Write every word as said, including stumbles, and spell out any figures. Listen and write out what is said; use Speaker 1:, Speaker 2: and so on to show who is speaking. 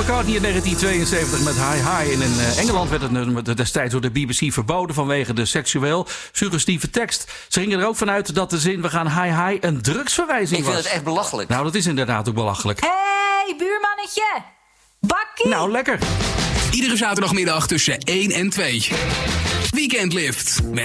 Speaker 1: McCartney in negentien tweeënzeventig met Hi Hi. En in Engeland werd het nummer destijds door de B B C verboden vanwege de seksueel suggestieve tekst. Ze gingen er ook vanuit dat de zin we gaan Hi Hi een drugsverwijzing was.
Speaker 2: Ik vind het echt belachelijk.
Speaker 1: Nou, dat is inderdaad ook belachelijk.
Speaker 3: Hé, hey, buurmannetje! Bakkie!
Speaker 1: Nou, lekker.
Speaker 4: Iedere zaterdagmiddag tussen één en twee. Weekend Lift. Met